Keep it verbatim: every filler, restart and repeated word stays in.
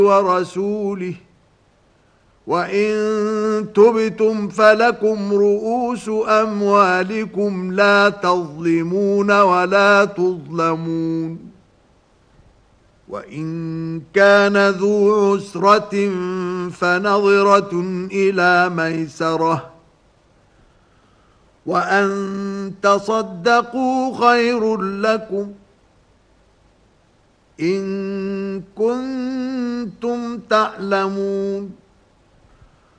ورسوله وإن تبتم فلكم رؤوس أموالكم لا تظلمون ولا تظلمون وإن كان ذو عسرة فنظرة إلى ميسرة وأن تصدقوا خير لكم إن كنتم تعلمون